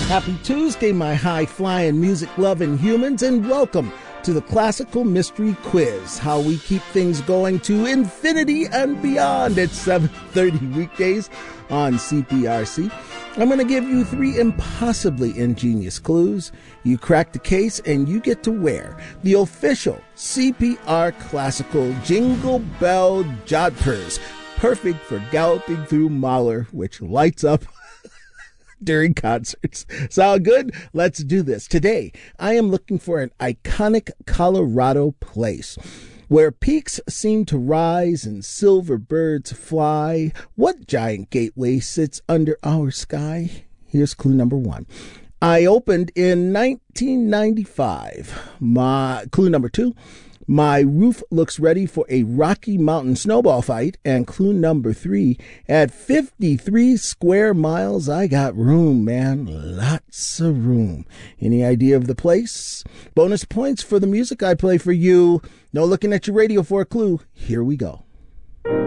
Happy Tuesday, my high-flying, music-loving humans, and welcome to the Classical Mystery Quiz, how we keep things going to infinity and beyond at 7:30 weekdays on CPRC. I'm going to give you 3 impossibly ingenious clues. You crack the case, and you get to wear the official CPR Classical Jingle Bell Jodhpurs, perfect for galloping through Mahler, which lights up during concerts. Sound good? Let's do this. Today, I am looking for an iconic Colorado place where peaks seem to rise and silver birds fly. What giant gateway sits under our sky? Here's clue number 1. I opened in 1995. Clue number 2. My roof looks ready for a Rocky Mountain snowball fight. And clue number 3, at 53 square miles, I got room, man. Lots of room. Any idea of the place? Bonus points for the music I play for you. No looking at your radio for a clue. Here we go.